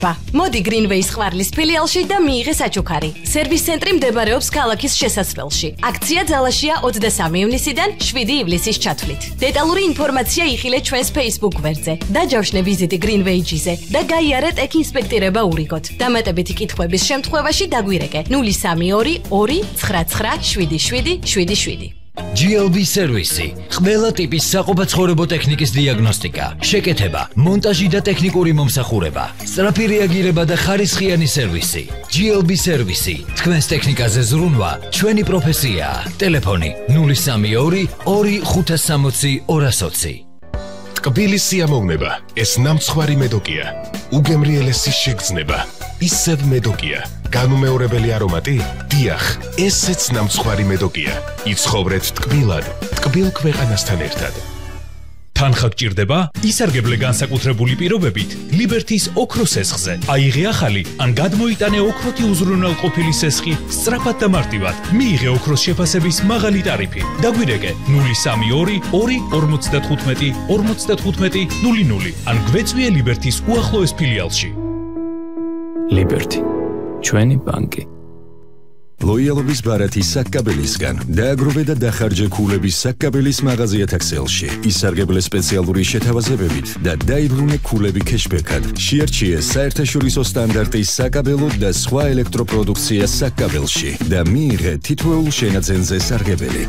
მოდი Greenway-ის ხვარლის ფილიალში და მიიღე საჩუქარი. სერვის ცენტრი მდებარეობს ქალაქის შესასვლელში. აქცია ძალაშია 23 ივნისიდან 7 ივლისის ჩათვლით. დეტალური ინფორმაცია იხილე ჩვენს Facebook გვერდზე. დაჯავშნე ვიზიტი Greenway-ზე და გაიარე ტექ ინსპექტირება ურიგოთ. დამატებითი კითხვების შემთხვევაში დაგვირეკე 032 299 7777. GLB სერვისი, ყველა ტიპის საყოფაცხოვრებო ტექნიკის დიაგნოსტიკა, შეკეთება, მონტაჟი და ტექნიკური მომსახურება, სწრაფი რეაგირება და ხარისხიანი სერვისი. GLB სერვისი, თქვენს ტექნიკაზე ზრუნვა, ჩვენი პროფესიაა. ტელეფონი 032 2560 220. ტკბილი სიამოვნება, ეს ნამცხვარი მედოკია. უგემრიელესი შეგრძნება, ისევ მედოკია. განუმეორებელი არომატი? დიახ, ესეც ნამცხვარი მედოკია. იცხოვრეთ ტკბილად, ტკბილ ქვეყანასთან ერთად. თანხა გჭირდება? ისარგებლე განსაკუთრებული პირობებით ლიბერთის ოქროს სესხზე. აიღე ახალი ან გადმოიტანე ოქროთი უზრუნველყოფილი სესხი სწრაფად და მარტივად. მიიღე ოქროს შეფასების მაღალი ტარიფი. დაგვირეკე 032 255 55 00 ან გვეწვიე ლიბერთის უახლოეს ფილიალში. ლიბერთი, ჩვენი ბანკი. ლოიალობის ბარათი საკაბელისგან დააგროვე და დახარჯე ქულების საკაბელის მაღაზია თაქსელში. ისარგებლე სპეციალური შეთავაზებებით და დაიბრუნე ქულები кэშბექად. შეარჩიე საერთაშორისო სტანდარტის საკაბელო და სხვა ელექტროპროდუქცია საკაბელში და მიიღე თითოეულ შენაძენზე სარგებელი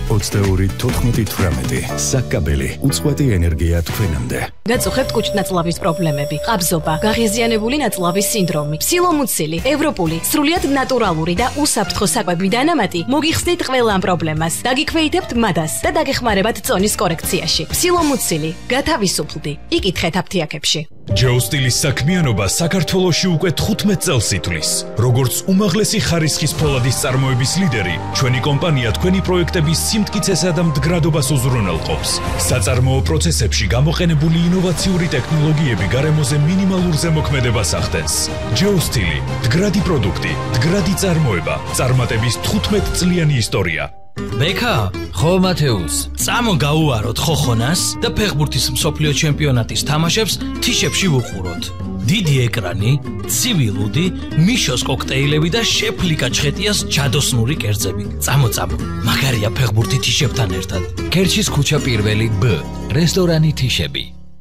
222-14-18. საკაბელი, უწყვეტი ენერგია თქვენამდე. გაწუხებთ კუჭნაწლავის პრობლემები, ყაბზობა, გაღიზიანებული ნაწლავის სინდრომი, ფსილომუცილი, ევროპული, სრულიად ნატურალური და უსაფრთხო საკვები დანამატი მოგიხსნით ყველა ამ პრობლემას. დაგიქვეითებთ მადას და დაგეხმარებათ წონის კორექციაში. ფსილომუცილი, გათავისუფლდი. იკითხეთ აფთიაქებში. ჯეოსტილის საქმიანობა საქართველოში უკვე 15 წელს ითვლის. როგორც უმაღლესი ხარისხის ფოლადის წარმოების ლიდერი, ჩვენი კომპანია თქვენი პროექტების სიმტკიცესა და მდგრადობას უზრუნველყოფს. საწარმოო პროცესებში გამოყენებული ინოვაციური ტექნოლოგიები გარემოზე მინიმალურ ზემოქმედებას ახდენს. ჯეოსტილი, მდგრადი პროდუქტი, მდგრადი წარმოება, წარმატების 15 წლიანი ისტორია. ბექა, ხო მათეუს, წამო გაუაროთ ხოხონას და ფეხბურთის მსოფლიო ჩემპიონატის თამაშებს თიშებში ვუყუროთ. დიდი ეკრანი, ცივი ლუდი, მიშოს კოქტეილები და შეფ ლიკაჩხეტიას ჯადოსნური კერძები. წამო, მაგარია ფეხბურთი თიშებთან ერთად. ქერჩის ქუჩა პირველი B, რესტორანი თიშები.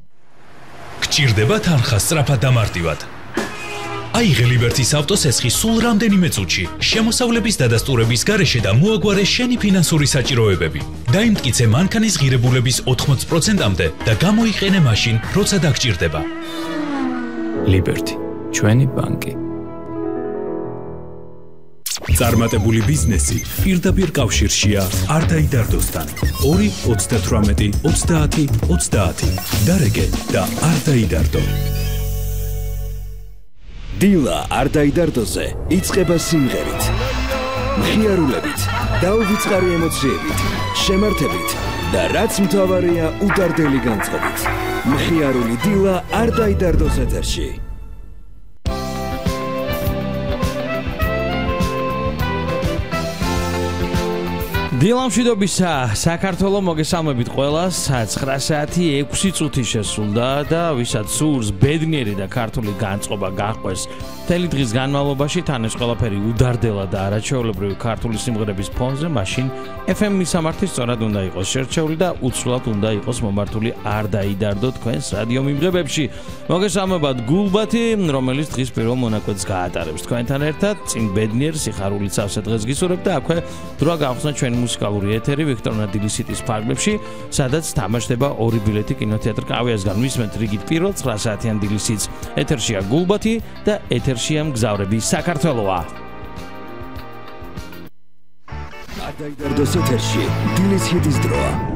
გჭირდება თანხა სწრაფად და მარტივად. აიღე ლიბერთის ავტოსესხი სულ რამდენიმე წუთში, შემოსავლების დადასტურების გარეშე და მოაგვარე შენი ფინანსური საჭიროებები. დაიმტკიცე მანქანის ღირებულების 80%-მდე და გამოიყენე მაშინ, როცა დაგჭირდება. ლიბერთი, ჩვენი ბანკი. წარმატებული ბიზნესი პირდაპირ კავშირშია არდაიდარდოსთან. 2-38-30-30. დარეგე და არდაიდარდო. დილა არდაიდარდოზე იწყება სიმღერით, მხიარულებით, დაუვიწყარი ემოციებით, შემართებით და რაც მთავარია უდარდელი განწყობით. მხიარული დილა არდაიდარდოს ეთერში. დილამშვიდობისა საქართველო მოგესალმებით ყველას 9 საათი 6 წუთი შესულდა და ვისაც სურს ბედნიერი და ქართული განწყობა გაყვეს მთელი დღის განმავლობაში თან ეს ყველაფერი უდარდელა და არაჩვეულებრივი ქართული სიმღერების ფონზე მაშინ FM მისამართი სწორად უნდა იყოს შერჩეული და უცვლად უნდა იყოს მომართული არ დაიდარდო თქვენს რადიო მიმღებებში მოგესალმებათ გულბათი რომელიც დღის პირველ მონაკვეთს გაატარებს თქვენთან ერთად წინ ბედნიერ სიხარულით სავსე დღეს გისურვებ და აქვე დროა გავხსნა ჩვენი მუსიკალური ეთერი ვიქტორ ნადილისიტის ფარგლებში, სადაც თამაშდება 2 ბილეთი კინოთეატრ კავიასგან. მისმენთ რიგით პირველ 9 საათიან დილისიც. ეთერშია გულბათი და ეთერშია მგზავრები საქართველოა. არდაიდარდოს ეთერში დილის ჰიტის დროა.